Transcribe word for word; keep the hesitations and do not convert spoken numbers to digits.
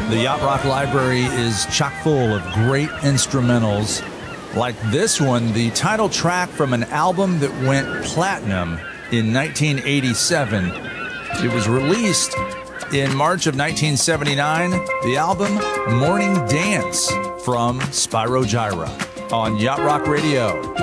The Yacht Rock library is chock full of great instrumentals, like this one, the title track from an album that went platinum in nineteen eighty-seven. It was released in March of nineteen seventy-nine. The album, Morning Dance, from Spyro Gyra on Yacht Rock Radio.